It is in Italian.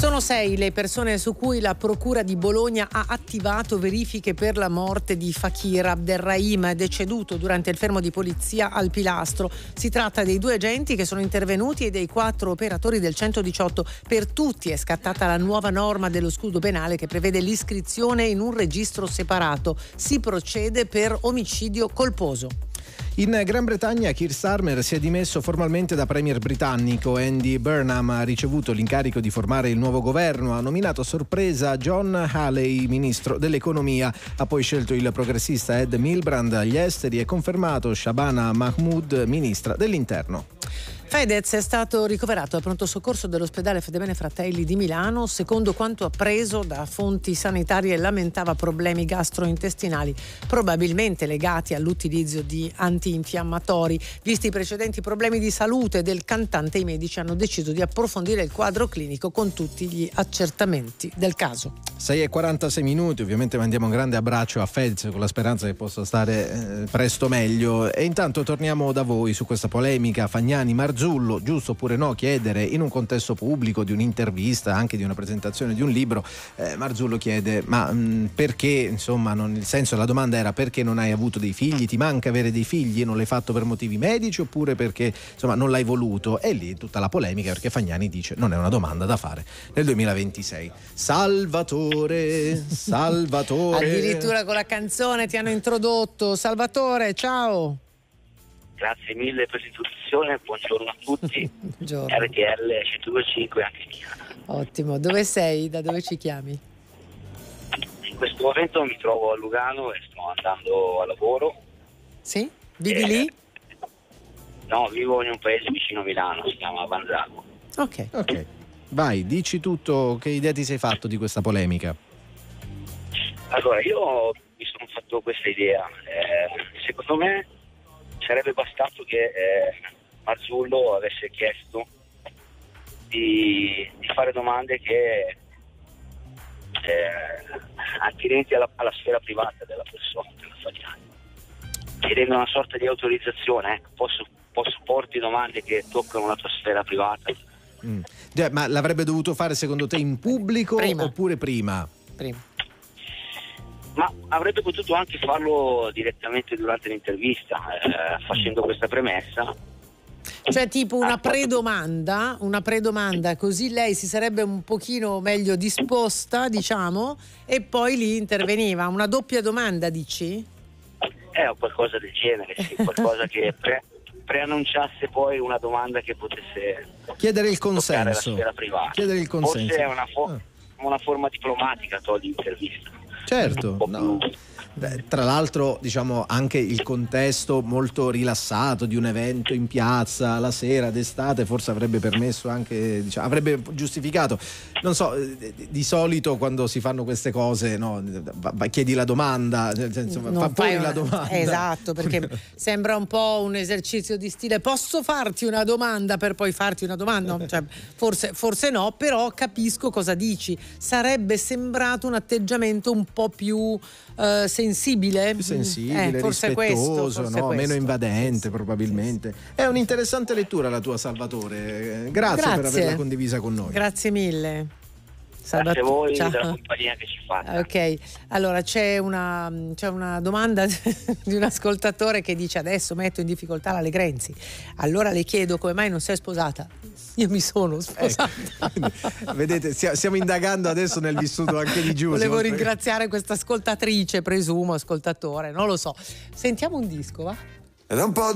Sono 6 le persone su cui la Procura di Bologna ha attivato verifiche per la morte di Fakir Abderrahim, deceduto durante il fermo di polizia al Pilastro. Si tratta dei 2 agenti che sono intervenuti e dei 4 operatori del 118. Per tutti è scattata la nuova norma dello scudo penale che prevede l'iscrizione in un registro separato. Si procede per omicidio colposo. In Gran Bretagna Keir Starmer si è dimesso formalmente da premier britannico. Andy Burnham ha ricevuto l'incarico di formare il nuovo governo, ha nominato a sorpresa John Halley ministro dell'economia, ha poi scelto il progressista Ed Miliband agli esteri e confermato Shabana Mahmood ministra dell'interno. Fedez è stato ricoverato al pronto soccorso dell'ospedale Fedebene Fratelli di Milano. Secondo quanto appreso da fonti sanitarie, lamentava problemi gastrointestinali, probabilmente legati all'utilizzo di antinfiammatori. Visti i precedenti problemi di salute del cantante, i medici hanno deciso di approfondire il quadro clinico con tutti gli accertamenti del caso. 6:46, ovviamente mandiamo un grande abbraccio a Fedez con la speranza che possa stare presto meglio. E intanto torniamo da voi su questa polemica Fagnani-Marzullo. Giusto oppure no chiedere in un contesto pubblico di un'intervista, anche di una presentazione di un libro? Marzullo chiede ma perché, insomma, il senso della domanda era: perché non hai avuto dei figli, ti manca avere dei figli, non l'hai fatto per motivi medici oppure perché insomma non l'hai voluto? E lì tutta la polemica, perché Fagnani dice non è una domanda da fare nel 2026. Salvatore addirittura con la canzone ti hanno introdotto. Salvatore, ciao. Grazie mille per l'introduzione, buongiorno a tutti. Buongiorno. RTL 102.5 anche mia. Ottimo, dove sei? Da dove ci chiami? In questo momento mi trovo a Lugano e sto andando a lavoro. Sì? Vivi lì? No, vivo in un paese vicino a Milano, si chiama Vanzago. Ok. Vai, dici tutto, che idea ti sei fatto di questa polemica? Allora, io mi sono fatto questa idea. Secondo me sarebbe bastato che Marzullo avesse chiesto di fare domande che attinenti alla sfera privata della persona, della Fagnani, chiedendo una sorta di autorizzazione. Posso porti domande che toccano la tua sfera privata? Ma l'avrebbe dovuto fare secondo te in pubblico oppure prima? Ma avrebbe potuto anche farlo direttamente durante l'intervista, facendo questa premessa. Cioè tipo una predomanda, così lei si sarebbe un pochino meglio disposta, diciamo, e poi lì interveniva. Una doppia domanda, dici? O qualcosa del genere, sì, qualcosa che preannunciasse poi una domanda che potesse chiedere il consenso, la sfera privata. Chiedere il consenso. Forse è una forma diplomatica di intervista. Certo, no. Tra l'altro, diciamo, anche il contesto molto rilassato di un evento in piazza la sera d'estate forse avrebbe permesso anche, diciamo, avrebbe giustificato. Non so, di solito quando si fanno queste cose, no, chiedi la domanda, nel senso, poni la domanda. Esatto, perché sembra un po' un esercizio di stile: posso farti una domanda per poi farti una domanda? No, cioè, forse no, però capisco cosa dici. Sarebbe sembrato un atteggiamento un po' più sensibile, rispettoso, questo, meno invadente, probabilmente. È un'interessante lettura la tua, Salvatore. Grazie per averla condivisa con noi. Grazie mille. Grazie a voi della compagnia che ci fate. Ok, allora c'è una domanda di un ascoltatore che dice: adesso metto in difficoltà la Legrenzi, allora le chiedo come mai non si è sposata. Io mi sono sposata. Vedete, stiamo indagando adesso nel vissuto anche di Giusy. Volevo ringraziare questa ascoltatrice, presumo ascoltatore, non lo so. Sentiamo un disco, va? Ed è un po'